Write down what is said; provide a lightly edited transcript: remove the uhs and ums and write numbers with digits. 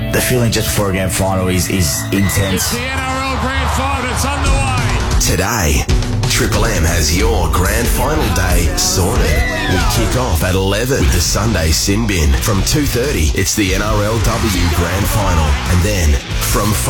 The feeling just before a grand final is intense. It's the NRL Grand Final. It's underway. Today, Triple M has your grand final day sorted. We kick off at 11, the Sunday sin bin. From 2:30, it's the NRLW Grand Final. And then, from